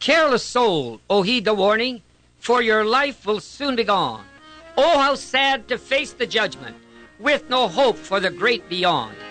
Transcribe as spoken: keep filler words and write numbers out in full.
Careless soul, oh heed the warning, for your life will soon be gone. Oh, how sad to face the judgment with no hope for the great beyond.